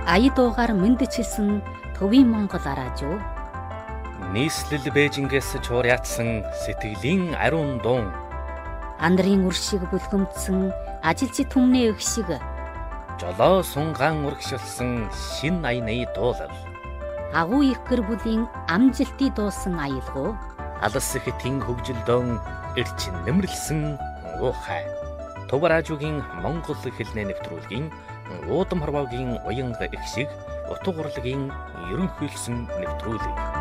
Аяд уугаар мэндчилсэн төвийн Монгол араажуу. Нийслэл Бээжингээс чуурьяатсан сэтгэлийн ариун дуун. Андрын үр шиг бүлгэмдсэн ажилчид түмний өх шиг. Жолоо сунгаан урагшилсан шин аяны дуулал. Агуу их гэр бүлийн амжилтыг дуусан аялгуу. Алс ихтийн хөгжилдөөн эрчин нэмэрлсэн уухай. Төв радиогийн Монгол хэлний нэвтрүүлгийн уудам хорвоогийн уянга их шиг утга урлагийн ерөнхийлсөн нэвтрүүлэг.